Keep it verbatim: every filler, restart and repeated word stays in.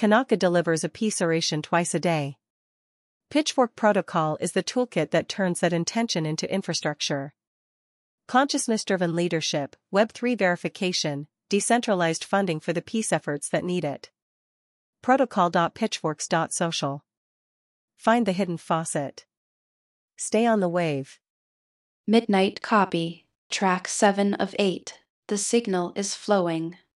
Kanaka delivers a peace oration twice a day. Pitchfork Protocol is the toolkit that turns that intention into infrastructure. Consciousness-driven leadership, Web three verification, decentralized funding for the peace efforts that need it. protocol dot pitchforks dot social. Find the hidden faucet. Stay on the wave. Midnight Copy, track seven of eight. The signal is flowing.